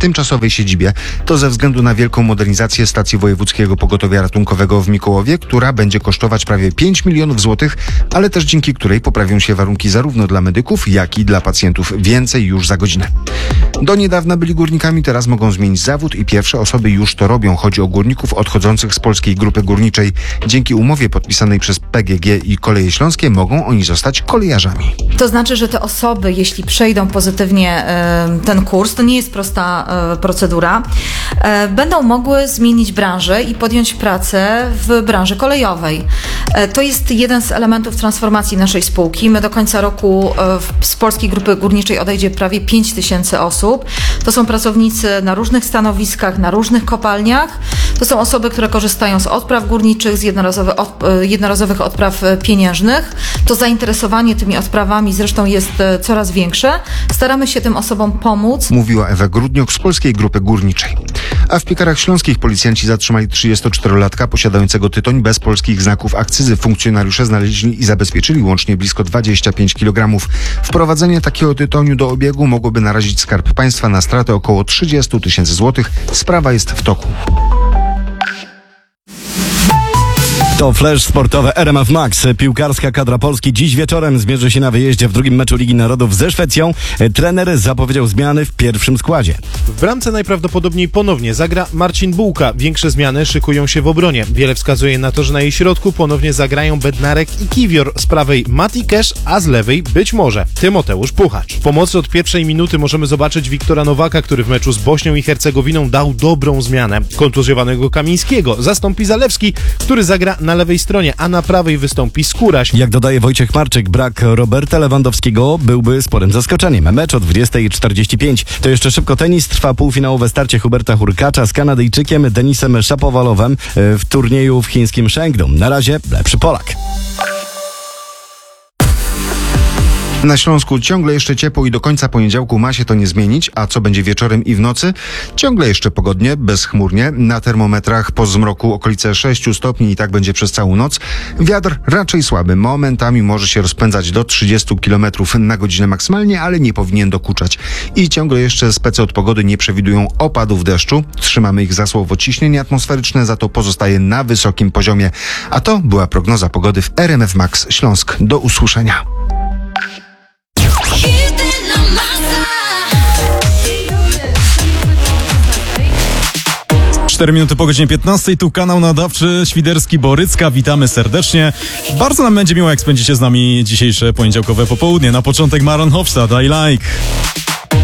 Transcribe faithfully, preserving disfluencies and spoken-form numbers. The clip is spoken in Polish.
tymczasowej siedzibie. To ze względu na wielką modernizację stacji Wojewódzkiego Pogotowia Ratunkowego w Mikołowie, która będzie kosztować prawie pięć milionów złotych, ale też dzięki której poprawią się warunki zarówno dla medyków, jak i dla pacjentów. Więcej już za godzinę. Do niedawna byli górnikami, teraz mogą zmienić zawód i pierwsze osoby już to robią. Chodzi o górników odchodzących z Polskiej Grupy Górniczej. Dzięki umowie podpisanej przez P G G i Koleje Śląskie mogą oni zostać kolejarzami. To znaczy, że te osoby, jeśli przejdą pozytywnie y, ten kurs, to nie jest prosta y, procedura, y, będą mogły zmienić branżę i podjąć pracę w branży kolejowej. Y, to jest jeden z elementów transformacji naszej spółki. My do końca roku y, z Polskiej Grupy Górniczej odejdzie prawie pięć tysięcy osób. To są pracownicy na różnych stanowiskach, na różnych kopalniach. To są osoby, które korzystają z odpraw górniczych, z jednorazowych, od, jednorazowych odpraw pieniężnych. To zainteresowanie tymi odprawami zresztą jest coraz większe. Staramy się tym osobom pomóc. Mówiła Ewa Grudniuk z Polskiej Grupy Górniczej. A w Piekarach Śląskich policjanci zatrzymali trzydziestoczterolatka posiadającego tytoń bez polskich znaków akcyzy. Funkcjonariusze znaleźli i zabezpieczyli łącznie blisko dwadzieścia pięć kilogramów. Wprowadzenie takiego tytoniu do obiegu mogłoby narazić Skarb Państwa na stratę około trzydzieści tysięcy złotych. Sprawa jest w toku. To Flash sportowe R M F Max. Piłkarska kadra Polski dziś wieczorem zmierzy się na wyjeździe w drugim meczu Ligi Narodów ze Szwecją. Trener zapowiedział zmiany w pierwszym składzie. W bramce najprawdopodobniej ponownie zagra Marcin Bułka. Większe zmiany szykują się w obronie. Wiele wskazuje na to, że na jej środku ponownie zagrają Bednarek i Kiwior. Z prawej Mati Kesz, a z lewej być może Tymoteusz Puchacz. W pomocy od pierwszej minuty możemy zobaczyć Wiktora Nowaka, który w meczu z Bośnią i Hercegowiną dał dobrą zmianę. Kontuzjowanego Kamińskiego zastąpi Zalewski, który zagra na lewej stronie, a na prawej wystąpi Skóraś. Jak dodaje Wojciech Marczyk, brak Roberta Lewandowskiego byłby sporym zaskoczeniem. Mecz o dwudziestej czterdzieści pięć. To jeszcze szybko tenis. Trwa półfinałowe starcie Huberta Hurkacza z Kanadyjczykiem Denisem Szapowalowem w turnieju w chińskim Chengdu. Na razie lepszy Polak. Na Śląsku ciągle jeszcze ciepło i do końca poniedziałku ma się to nie zmienić, a co będzie wieczorem i w nocy? Ciągle jeszcze pogodnie, bezchmurnie. Na termometrach po zmroku okolice sześć stopni i tak będzie przez całą noc. Wiatr raczej słaby, momentami może się rozpędzać do trzydzieści kilometrów na godzinę maksymalnie, ale nie powinien dokuczać. I ciągle jeszcze spece od pogody nie przewidują opadów deszczu. Trzymamy ich za słowo ciśnienie atmosferyczne, za to pozostaje na wysokim poziomie. A to była prognoza pogody w R M F Max Śląsk. Do usłyszenia. cztery minuty po godzinie piętnastej, tu kanał nadawczy Świderski Borycka. Witamy serdecznie. Bardzo nam będzie miło, jak spędzicie z nami dzisiejsze poniedziałkowe popołudnie. Na początek Maron Hofstad, I Like.